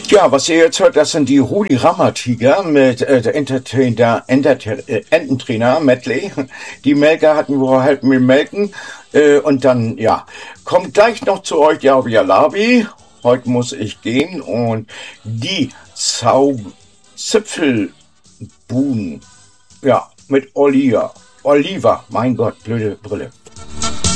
Ja, was ihr jetzt hört, das sind die Rudi Rammer-Tiger mit Ententrainer Medley. Die Melker hatten wir halt mit Melken. Und dann, ja, kommt gleich noch zu euch Jabi Alabi. Heute muss ich gehen und die Zipfelbuben, ja, mit Oliver, mein Gott, blöde Brille.